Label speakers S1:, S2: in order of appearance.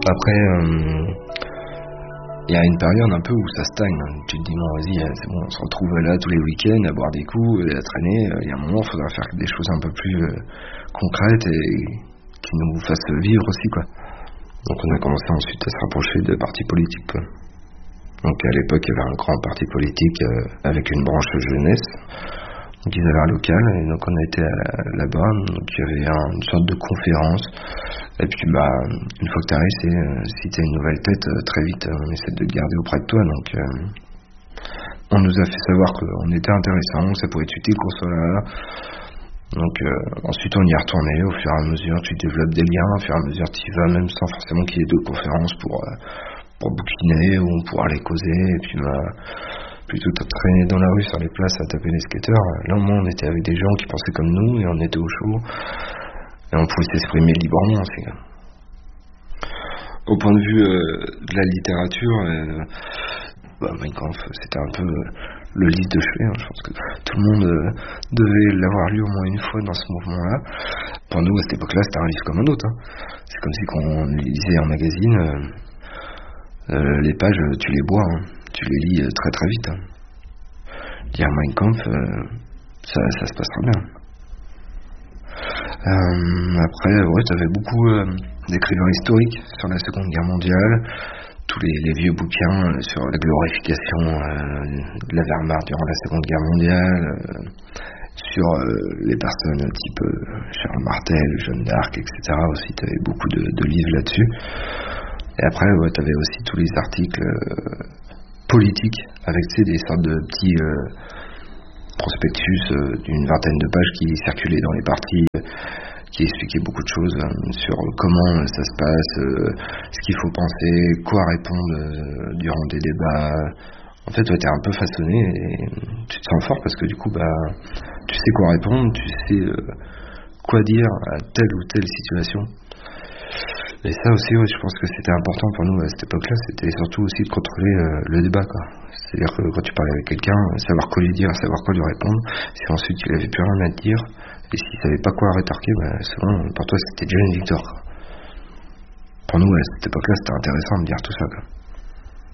S1: Après, il y a une période un peu où ça stagne. Tu te dis, bon, vas-y, c'est bon, on se retrouve là tous les week-ends à boire des coups et à traîner. Il y a un moment, il faudra faire des choses un peu plus concrètes et qui nous fassent vivre aussi, quoi. Donc on a commencé ensuite à se rapprocher de partis politiques, quoi. Donc à l'époque, il y avait un grand parti politique avec une branche jeunesse. Donc ils avaient un local et donc on a été là-bas. Donc il y avait une sorte de conférence. Et puis une fois que tu arrives, si tu as une nouvelle tête, très vite on essaie de te garder auprès de toi. Donc on nous a fait savoir qu'on était intéressant, ça pouvait être utile qu'on soit là. Donc ensuite on y est retourné. Au fur et à mesure tu développes des liens, au fur et à mesure tu y vas, même sans forcément qu'il y ait d'autres conférences pour bouquiner ou pour aller causer. Et puis plutôt de traîner dans la rue sur les places à taper les skateurs. Là au moins on était avec des gens qui pensaient comme nous et on était au chaud. Et on pouvait s'exprimer librement aussi. Au point de vue de la littérature, Mein Kampf, c'était un peu le livre de chevet. Je pense que tout le monde devait l'avoir lu au moins une fois dans ce mouvement-là. Pour nous, à cette époque-là, c'était un livre comme un autre. C'est comme si on lisait un magazine. Les pages, tu les bois, tu les lis très très vite. Lire Mein Kampf, ça se passera bien. Après, t'avais beaucoup d'écrivains historiques sur la Seconde Guerre mondiale, tous les vieux bouquins sur la glorification de la Wehrmacht durant la Seconde Guerre mondiale, sur les personnes type Charles Martel, Jeanne d'Arc, etc. Aussi, t'avais beaucoup de livres là-dessus. Et après, t'avais aussi tous les articles politiques avec des sortes de petits prospectus d'une vingtaine de pages qui circulaient dans les partis, qui expliquaient beaucoup de choses sur comment ça se passe, ce qu'il faut penser, quoi répondre durant des débats. En fait, t'es un peu façonné et tu te sens fort parce que du coup, tu sais quoi répondre, tu sais quoi dire à telle ou telle situation. Et ça aussi, je pense que c'était important pour nous à cette époque-là, c'était surtout aussi de contrôler le débat, quoi. C'est-à-dire que quand tu parlais avec quelqu'un, savoir quoi lui dire, savoir quoi lui répondre, si ensuite il avait plus rien à te dire, et s'il savait pas quoi rétorquer, souvent, pour toi, c'était déjà une victoire, quoi. Pour nous, à cette époque-là, c'était intéressant de dire tout ça, quoi.